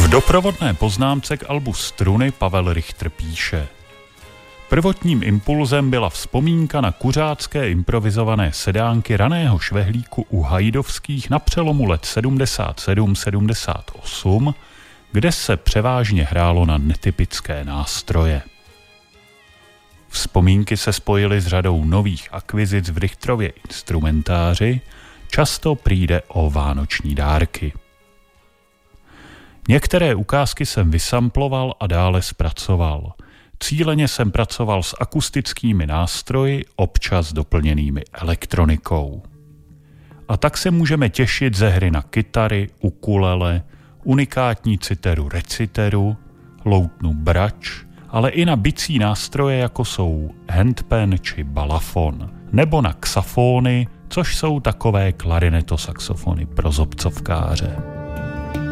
V doprovodné poznámce k albu Struny Pavel Richter píše: prvotním impulzem byla vzpomínka na kuřácké improvizované sedánky raného švehlíku u Hajdovských na přelomu let 77-78, kde se převážně hrálo na netypické nástroje. Vzpomínky se spojily s řadou nových akvizic v Richterově instrumentáři, často přijde o vánoční dárky. Některé ukázky jsem vysamploval a dále zpracoval. Cíleně jsem pracoval s akustickými nástroji, občas doplněnými elektronikou. A tak se můžeme těšit ze hry na kytary, ukulele, unikátní citeru reciteru, loutnu brač, ale i na bicí nástroje, jako jsou handpan či balafon, nebo na xafóny, což jsou takové klarinetosaxofony pro zobcovkáře.